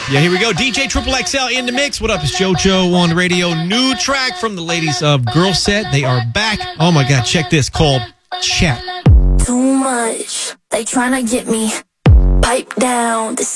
Yeah, here we go. DJ Triple XL in the mix. What up? It's JoJo on the radio. New track from the ladies of Girl Set. They are back. Oh my God, check this. Called Chat. Too much. They tryna get me. Pipe down.